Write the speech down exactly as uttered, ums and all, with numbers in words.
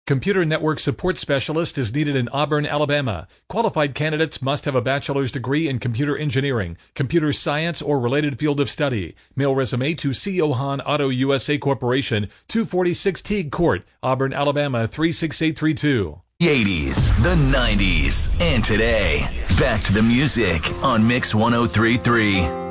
Computer Network Support Specialist is needed in Auburn, Alabama. Qualified candidates must have a bachelor's degree in computer engineering, computer science, or related field of study. Mail resume to C. Ohan Auto U S A Corporation, two forty-six Teague Court, Auburn, Alabama, three six eight three two. The eighties, the nineties, and today. Back to the music on Mix one oh three point three.